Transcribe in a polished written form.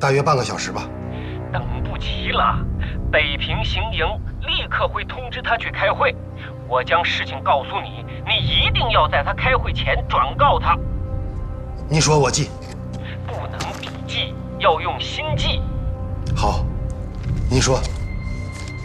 大约半个小时吧。 等不及了，北平行营立刻会通知他去开会。我将事情告诉你，你一定要在他开会前转告他。 你说我记。 不能笔记，要用心记。 好，你说。